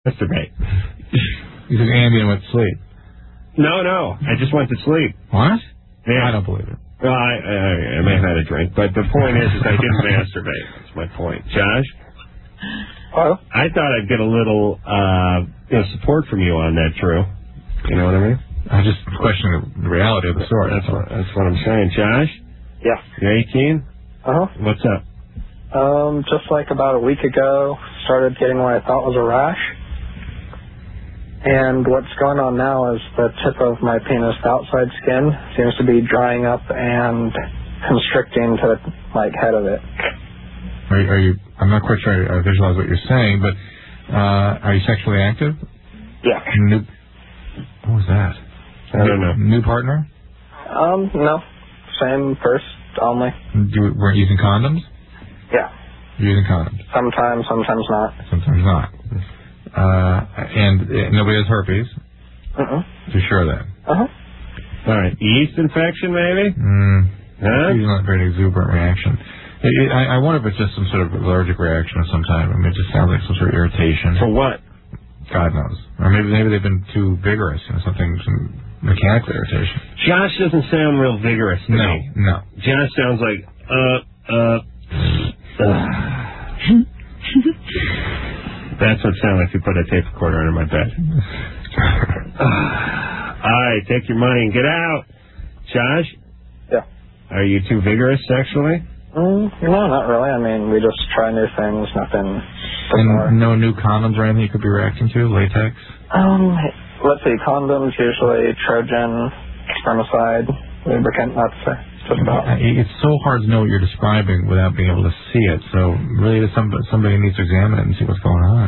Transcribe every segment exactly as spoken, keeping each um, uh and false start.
Masturbate. You took Ambien and went to sleep. No, no. I just went to sleep. What? Yeah. I don't believe it. Well, I, I, I may have had a drink, but the point is, is I didn't masturbate. That's my point. Josh? Hello? I thought I'd get a little uh, you know, support from you on that, Drew. You know what I mean? I just questioning the reality of the story. That's what, that's what I'm saying. Josh? Yeah. You're eighteen? Uh-huh. What's up? Um, just like about a week ago, started getting what I thought was a rash. And what's going on now is the tip of my penis, the outside skin, seems to be drying up and constricting to the like head of it. Are you, are you I'm not quite sure I visualize what you're saying, but uh, are you sexually active? Yeah. New, what was that? I don't know. New partner? Um, no. Same first only. You weren't using condoms? Yeah. You're using condoms? Sometimes, sometimes not. Sometimes not. Uh, and uh, nobody has herpes? Uh-uh. You're sure of that? Uh-huh. All right. Yeast infection, maybe? Mm. Huh? It's not a very exuberant reaction. It, it, I, I wonder if it's just some sort of allergic reaction of some type. I mean, it just sounds like some sort of irritation. For what? God knows. Or maybe maybe they've been too vigorous, you know, something, some mechanical irritation. Josh doesn't sound real vigorous to no, me. No, Josh sounds like, uh, uh, uh. That's what it sounded like if you put a tape recorder under my bed. All right, take your money and get out. Josh? Yeah. Are you too vigorous sexually? Mm, no, not really. I mean, we just try new things, nothing similar. And no new condoms or anything you could be reacting to? Latex? Um, let's see, condoms, usually Trojan, spermicide, lubricant, that's it. Just about. It's so hard to know what you're describing without being able to see it. So really, somebody, somebody needs to examine it and see what's going on.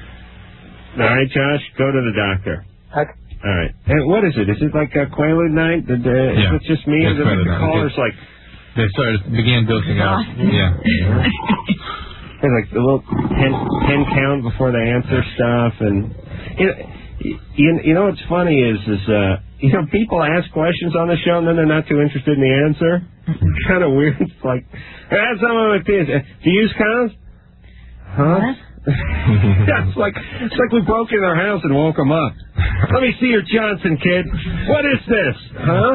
All right, Josh, go to the doctor. Okay. All right. And what is it? Is it like a Quaalude night? Did, uh, yeah. Is it just me? Yeah, the the callers like... They started, began dosing out. Yeah. There's like a little ten, ten count before they answer stuff. And, you know, you, you know what's funny is, is uh, you know, people ask questions on the show and then they're not too interested in the answer. It's kind of weird. It's like, that's some of my penis. Do you use condoms? Huh? What? Yeah, it's like it's like we broke in their house and woke them up. Let me see your Johnson, kid. What is this? Huh?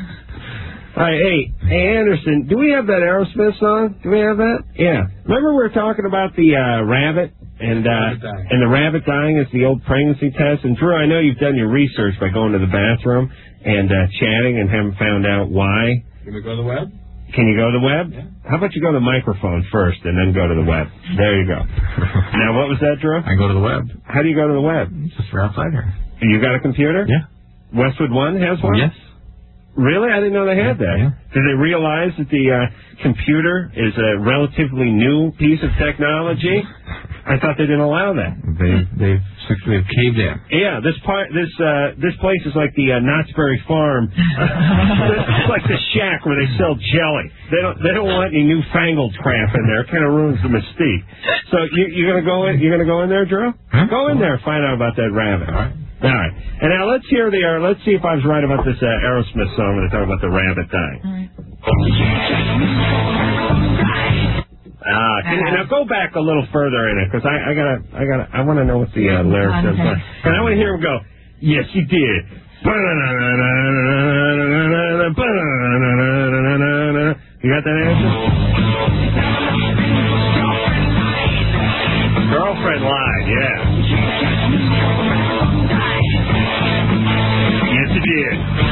All right, hey, hey, Anderson, do we have that Aerosmith song? Do we have that? Yeah. Remember we were talking about the uh, rabbit and uh, and the rabbit dying is the old pregnancy test. And Drew, I know you've done your research by going to the bathroom and uh, chatting and haven't found out why. Can we go to the web? Can you go to the web? Yeah. How about you go to the microphone first and then go to the web? There you go. Now, what was that, Drew? I go to the web. How do you go to the web? Just for outside here. You got a computer? Yeah. Westwood One has one? Yes. Really? I didn't know they had that. Yeah. Did they realize that the uh, computer is a relatively new piece of technology? I thought they didn't allow that. They they've they've caved in. Yeah, this part, this uh, this place is like the uh, Knott's Berry Farm. It's like the shack where they sell jelly. They don't they don't want any newfangled crap in there. It kind of ruins the mystique. So you you're gonna go in you're gonna go in there, Drew? Huh? Go in there and find out about that rabbit. All right. All right. And now let's hear the uh, let's see if I was right about this uh, Aerosmith song when they talk about the rabbit dying. Ah, can you, now go back a little further in it because I, I gotta I gotta I want to know what the uh, lyrics are. And I want to hear him go. Yes, you did. You got that answer? Girlfriend lied, yeah. Yes, it did.